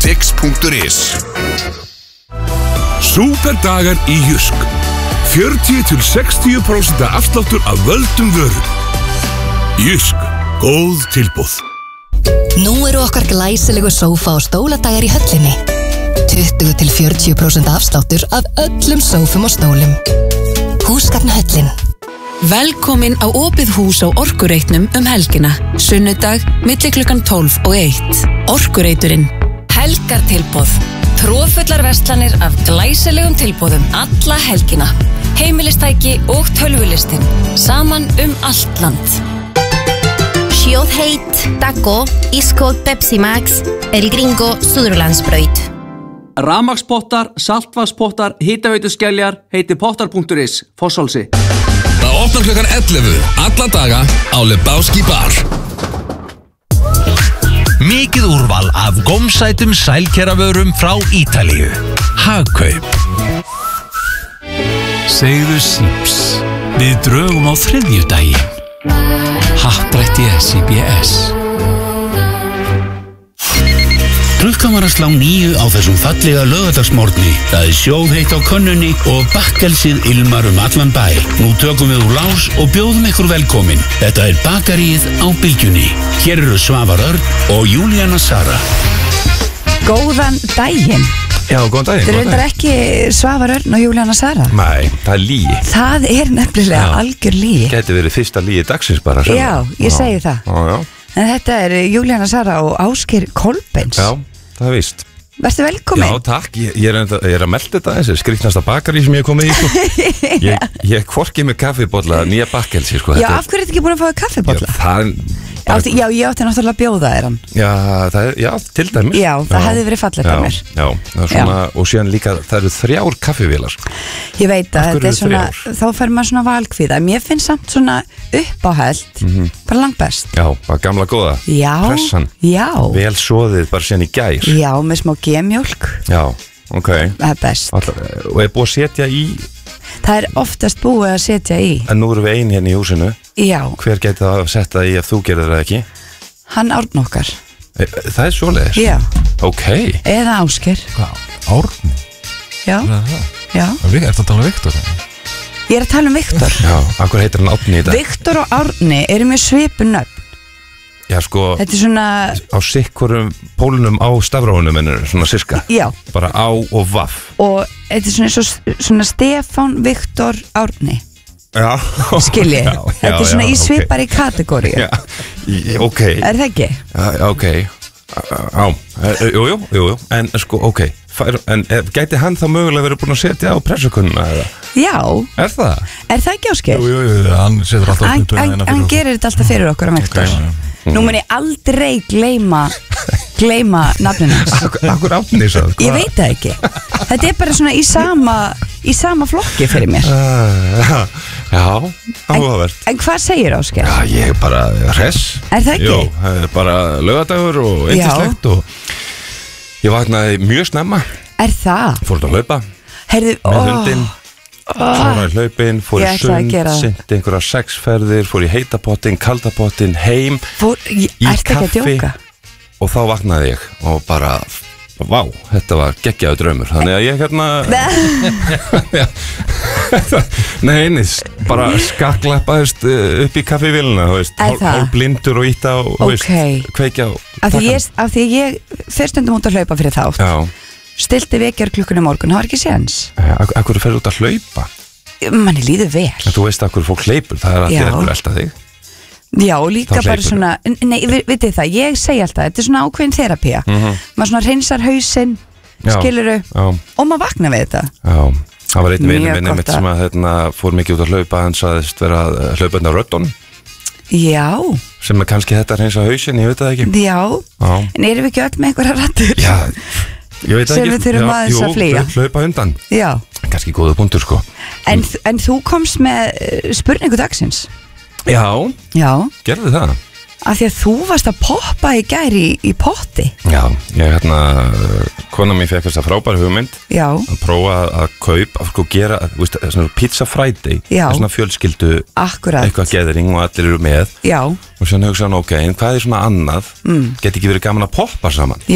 tix.is. Súperdagar í Jysk. 40-60% afsláttur af völdum vörum. Jysk, góð tilboð. Nú eru okkar glæsilegu sófa og stóladagar í höllinni. 20-40% afsláttur af öllum sófum og stólum. Húsgagnahöllin. Velkomin á opið hús á Orkureitnum helgina. Sunnudag, milli klukkan 12 og 1. Orkureiturinn. Helgartilboð. Tróðfullar verslanir af glæsilegum tilboðum alla helgina. Heimilistæki og tölvulistin. Saman allt land. Sjóðheit, Taco, Ískóð Pepsi Max, El Gringo, Suðurlandsbraut. Rafmagnspottar, saltvatnspottar, hitaveituskeljar, heiti pottar.is, Fossálsi. Það opnar klukkan 11 alla daga á Lebowski bar. Mikið úrval af gómsætum sælkeravörum frá Ítalíu. Hagkaup. Segðu síps. Við drögum á þriðjudaginn. Happdrætti CBS. Klukkan var að slá 9 á þessum fallega laugardagsmorgni. Það er sjóðheitt á könnunni og bakkelsið ilmar allan bæ. Nú tökum við úr lás og bjóðum ykkur velkomin. Þetta er bakaríið á Bylgjunni. Hér eru Svavar Örn og Júlíana Sara. Góðan daginn. Já, góðan daginn. Þetta er ekki Svavar Örn og Júlíana Sara. Nei, það er lygi. Það er nefnilega algjör lygi. Gæti verið fyrsta lygi dagsins bara. Já, ég segi það. Já. En þetta er Júlíana Sara og Ásgeir Kolbeins. Já, það er víst. Vertu velkomin. Já, takk. Ég er að melda þetta þessi skrýtnasta bakarí sem ég hef komið í, sko. Ég hvorki með kaffibolla nýja bakkelsi, sko. Já, af hverju ertu ekki búin að fá kaffibolla? Já, ég átti náttúrulega að bjóða þér hann. Já, til dæmis. Já, það hefði verið fallegt af mér. Já, það er svona, og síðan líka, það eru 3 kaffivélar. Ég veit að þetta er svona, þá fær maður svona valkvíða. Mér finnst samt svona uppáhald, bara langt best. Já, bara gamla góða. Já, pressan. Já. Vel soðið bara síðan í gær. Já, með smá gemjólk. Já, ok. Það er best. Og er búið að setja í? Það er oftast búið að setja í. En nú erum við ein hérna í húsinu. Já. Hver gæti það að setja í ef þú gerir það ekki? Hann Árn okkar. Það er svoleiðis? Já. Ok. Eða Ásgeir. Hvað? Árni? Já. Já. Ertu að tala um Viktor? Ég er að tala um Viktor. Já, akkur heitir hann Árni í dag? Viktor og Árni eru með svipun nöfn. Já, sko. Þetta er svona á sikkurum pólunum á stafrónum ennur, svona sirka. Já. Bara á og vaff. Og þetta er svona Stefán, Viktor, Árni. Já. Skilji. Þetta er svona í svipari kategóriu. Já, ok. Er það ekki? Já, ok. Jú. En sko, ok. En gæti hann þá mögulega verið búin að setja á pressukunnuna eða? Já. Er það? Er það ekki Ásgeir? Jú, hann setur alltaf hann gerir þetta alltaf fyrir okkur að Viktor. Nú mun ég aldrei gleyma nafninu hans. Akkur Árni svo? Ég veit það ekki. Þetta er bara svona í sama flokki fyrir mér. Já, áhugavert. En hvað segir Ásgeir? Já, ég er bara hress. Er það ekki? Jú, það er bara laugardagur og eindislegt og ég vaknaði mjög snemma. Er það? Fór út að hlaupa. Heyrðu, með hundinn. Fór í hlaupin, fór í sund, synti einhverja 6 ferðir, fór í heitapottin, kaldapottin, heim, í kaffi og þá vaknaði ég og bara, vá, þetta var geggjaður draumur, þannig að ég Nei, bara skakklappaðist upp í kaffivélina, hálf blindur og ítta og kveikja af því ég fer stundum út að hlaupa fyrir þátt. Já. Stilti vekjar klukkunni morgun, það var ekki séns. Akkur ferðu út að hlaupa? Manni líður vel. En þú veist akkur fólk hleypur, það er að þið er elda þig. Já, líka bara svona, nei, vitið það, ég segi alltaf, þetta er svona ákveðin terapía. Maður svona reynsar hausinn, skiluru, og maður vaknar við þetta. Já, það var einn vinur mitt sem að fór mikið út að hlaupa, hann sagðist vera að hlaupa á röddun. Já. Sem er kannski þetta reynsa hausinn, ég veit það ekki. Já, en erum við ekki öll með einhverja raddur? Já. Sem við þurfum aðeins að flýja. Jú, hlaupa undan. Já. Kannski góða punktur, sko. En þú komst með spurningu dagsins. Já. Já. Gerðu það. Af því að þú varst að poppa í gær í potti. Já, ég kona mín fekk þess að frábæra hugmynd. Já. Að prófa að kaupa, sko gera, veist, svona pizza friday. Já. Svona fjölskyldu. Akkurat. Eitthvað gathering og allir eru með. Já. Og svona hugsa hann, ok, en hvað er svona annað? Geti ekki verið gaman að poppa saman? Já.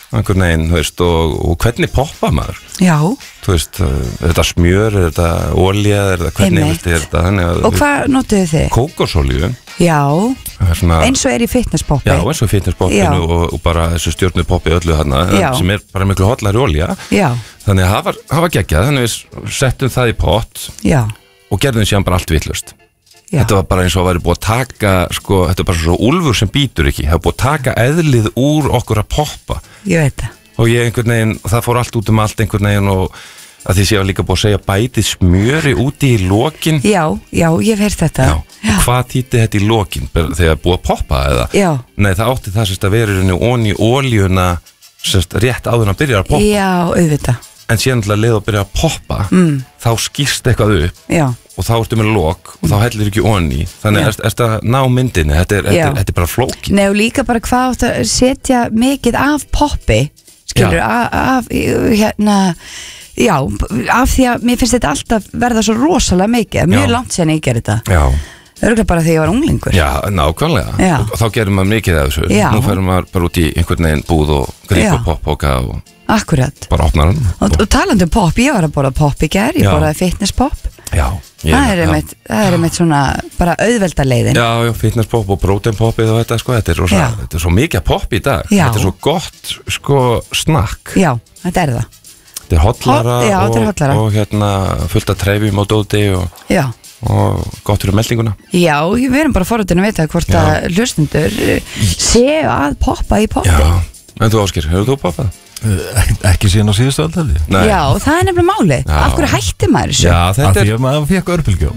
einhvern veginn, þú veist, og hvernig poppa maður? Já. Þú veist, er þetta smjör, er þetta olía, er þetta hvernig, veist, er þetta þannig að... Og hvað notuðu þið? Kókosolíu. Já, svona, eins og er í fitnesspoppi. Já, eins og í fitnesspoppinu og bara þessu stjörnupoppi öllu þarna, sem er bara miklu hollari olía. Já. Þannig að það var geggjað, þannig við settum það í pott. Já. Og gerðum síðan bara allt vitlaust. Já. Þetta var bara eins og að væri búið að taka sko, þetta er bara svo úlfur sem býtur ekki það er búið að taka eðlið úr okkur að poppa. Ég veit það. Og ég einhvern veginn, það fór allt út allt einhvern veginn og að því sé að líka búið að segja bætið smjöri úti í lokin. Já, ég hef heyrt þetta. Já. Og hvað þýtti þetta í lokin þegar búið að poppa eða? Já. Nei, það átti það sérst að vera onni í ólíuna sérst rétt áður að byrja að poppa. Já, auðvitað. En síðan til að leið og byrja að poppa þá skýrst eitthvað upp. Já. Og þá ertu með lok og þá hellir ekki onni þannig er þetta að ná myndinni þetta er bara flókin. Nei og líka bara hvað átt að setja mikið af poppi skilur af hérna já, af því að mér finnst þetta alltaf verða svo rosalega mikið mjög langt síðan ég ger þetta. Já. Örgulega bara þegar ég var unglingur. Já, nákvæmlega. Og þá gerum maður mikið af þessu. Já. Nú færum maður bara út í einhvern veginn búð og grípur poppóka og akkurat. Bara opnar hann. Og talandi um popp, ég var að borða popp í gær, ég borðaði fitnesspopp. Já. Það er einmitt svona bara auðvelda leiðin. Já, fitnesspopp og proteinpoppið og þetta sko, þetta er svo mikið popp í dag. Já. Þetta er svo gott sko snakk. Já, þetta er það. Þetta er hotlara og hérna fullt af trefjum og dóti og gott fyrir meldinguna. Já, við erum bara forvitin að vita hvort að hlustundur séu að poppa í poppi. Já, en þú Ásgeir, hefur þú poppað? Ekki síðan á síðustu aldrei. Já, það er nefnilega máli. Af hverju hætti maður þessu? Já, þetta er... Af því að maður fekk örbylgjó.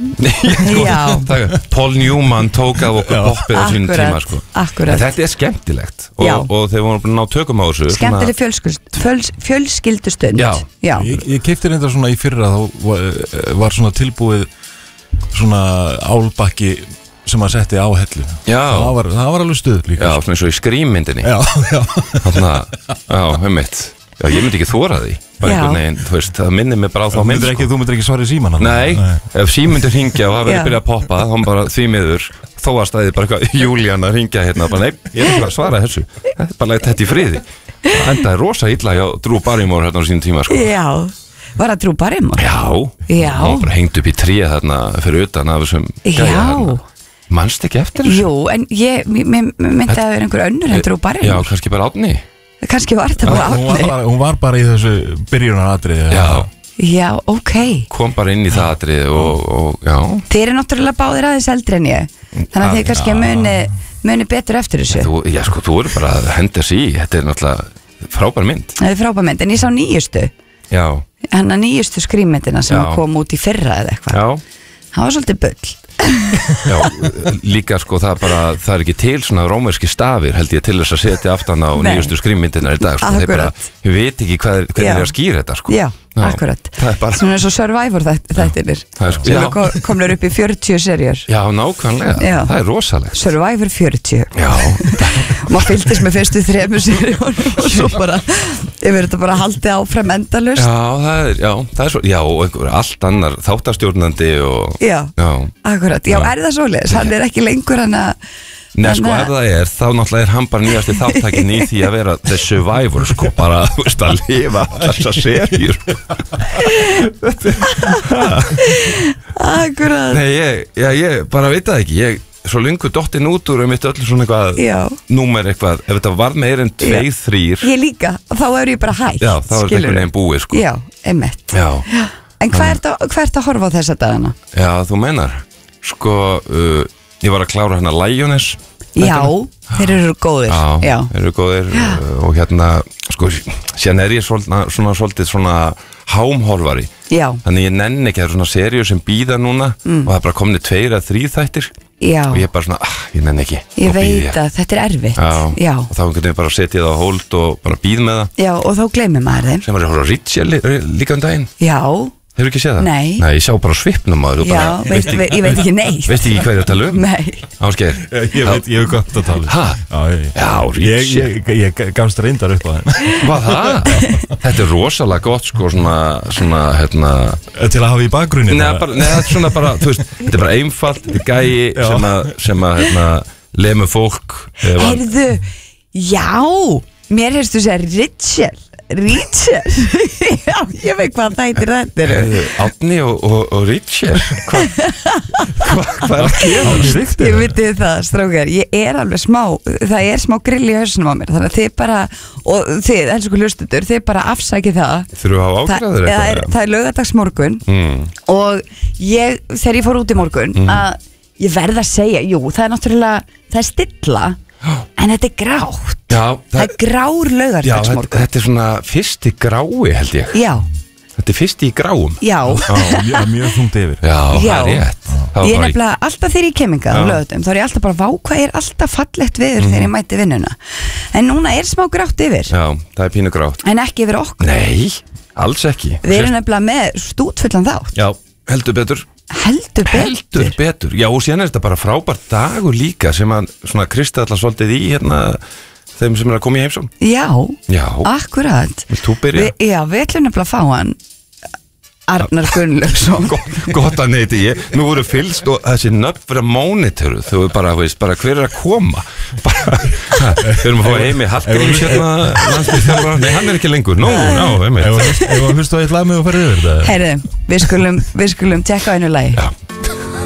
Já. Paul Newman tók af okkur poppið á sínum tíma, sko. Akkurat. En þetta er skemmtilegt. Og þegar við vorum búin að ná tökum á þessu... Skemmtileg fjölskyldustund. Já. Ég keipti reynda svona í fyrra, þá var svona tilbúið svona álbakki sem maður setti á hellu. Já. Það var alveg stuð líka. Já, svona eins og í skrýmmyndinni. Já. Einmitt. Já, ég myndi ekki þora því. Bara einhvern veginn, þú veist, það minnir mig bara á þá mynd. Þú myndir ekki svara í síman. Nei, ef símyndir hringja og það verður byrjað að poppa, þá bara því miður, þó að stæði bara eitthvað Júlían að hringja hérna, bara nei, ég er ekki að svara þessu. Þetta er bara þetta í friði. Enda er rosa illa hjá Drew Barrymore hérna á sínum tíma, sko. Já. Var það Drew Barrymore? Já. Hún bara hengt upp í tré þarna fyrir utan af þessum gæja hérna. Manst ekki eftir þessu? Jú, en ég myndi að það er einhver önnur en Drew Barrymore. Já, kannski bara Árni. Kannski var þetta bara Árni. Hún var bara í þessu byrjunaratriði. Já, ok. Kom bara inn í það atriði og já. Þeir eru náttúrulega báðir aðeins eldri en ég. Þannig að þeir kannski muni betur eftir þessu. Já, sko, þú eru bara að henda sig í. Þetta er náttúrulega frábær mynd. Það er frábær mynd, en ég sá nýjustu. Já. Hennar nýjustu skrýmyndina sem kom út í fyrra eða eitthvað. Já. Það var svolítið bull. Já, líka sko það er ekki til svona rómverski stafir held ég til þess að setja aftan á nýjustu skrýmmyndirnar í dag sko. Það er bara, ég veit ekki hvernig er að skýra þetta sko. Já, akkurat. Svona eins og Survivor þættinir sem komur upp í 40 serjur. Já, nákvæmlega, það er rosalegt. Survivor 40. Já. Maður fylgist með fyrstu 3 serjur og svo bara yfir þetta bara haldið áfram endalaust. Það er svo, já, og einhver allt annar þáttarstjórnandi og akkurat, já, er það svoleiðis? Hann er ekki lengur hann að... Nei, sko, ef það er, þá náttúrulega er hann bara nýjasti þáttækin í því að vera The Survivor, sko, bara, þú veist, að lifa þessa serjur. Akkurat. Nei, ég bara veit það ekki, svo lengur dottin út úr mitt öllu svona eitthvað, númer eitthvað, ef þetta var meir en 2-3. Ég líka, þá er ég bara hægt, já, þá er þetta einhvern veginn búið, sko. Já, einmitt. Já. En hvað ert að horfa á þessa dagana? Já, þú meinar, sko, ég var að klára hérna Lioness. Já, þeir eru góðir. Já, þeir eru góðir og hérna, sko, síðan er ég svolítið svona hámhorfari. Já. Þannig ég nenni ekki að svona seríu sem býða núna og það er bara komin 2-3 þættir. Já. Og ég er bara svona, ég nenni ekki. Ég veit að þetta er erfitt. Já. Og þá einhvern veginn bara setja það á hold og bara býð með það. Já, og þá gleymir maður þeim. Sem var ég að horfa á Richie líka daginn. Já. Hefur ekki séð það? Nei. Nei, ég sjá bara svipnum á þér. Já, ég veit ekki neitt. Veist ekki hvað ég er að tala um? Nei. Ásgeir? Ég veit, ég hef gott að tala um. Hæ? Já, Richie. Ég gafst reyndar upp á þeim. Hvað það? Þetta er rosalega gott, sko, svona, hérna... Til að hafa í bakgrunni? Nei, þetta er svona bara, þú veist, þetta er bara einfalt, þetta er gæi sem að, hérna, lemur fólk. Heyrðu, já... Mér heyrstu að segja Rítsjör Já, ég veit hvað það heitir þetta Átni og Rítsjör Hvað er það? Ég veit það, strákar Ég er alveg það smá grill í hausnum á mér Þannig að þið bara, og þið, elsku hlustendur Þið bara afsækið það Þurfum að ákveða þér Það er laugardagsmorgun Og þegar ég fór út í morgun Að ég verð að segja, jú, það er náttúrulega Það er stilla En þetta er grátt Það er grár laugardagsmorgun Þetta er svona fyrsti grái held ég Já Þetta er fyrsti í gráum Já Mjög þungt yfir það er rétt Ég er nefnilega alltaf þegar ég kem hingað á lögutum Þá er ég alltaf bara, hvað er alltaf fallegt viður Þegar ég mæti vinnuna En núna er smá grátt yfir Já, það er pínu grátt En ekki yfir okkur Nei, alls ekki Við erum nefnilega með stútfullan þátt Já, heldur betur Já, og síðan er þetta bara frábært dagur líka sem að svona kristalla svolítið í þeim sem er að koma í heimsóm Já, akkurat Vilt þú byrja? Já, við ætlum nefnilega að fá hann Arnar Gunnlaugsson Gott að neyti ég Nú voru fylgst og þessi nöfn fyrir að mónitoru Þú bara hver er að koma Við erum að fá Heimi Hallgríms landsliðsþjálfara Nei, hann er ekki lengur Ef að hlusta á eitt lag með og ferði yfir þetta Heyrðu, við skulum tekka á einu lagi